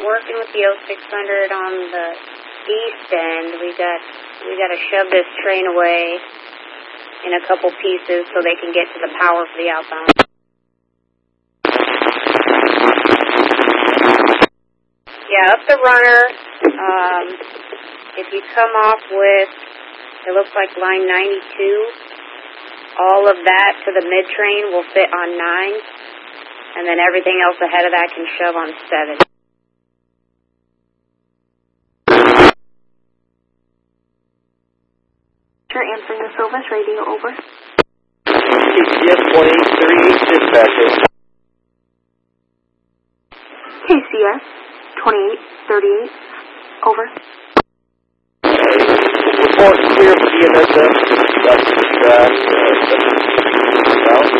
working with the 0600 on the east end. We got to shove this train away in a couple pieces so they can get to the power for the outbound. Yeah, up the runner. If you come off with, it looks like line 92, all of that to the mid-train will fit on 9, and then everything else ahead of that can shove on 7. Answering the Silvis radio, over. KCS 2838 dispatcher. KCS 2838, over. Report clear for the EMS.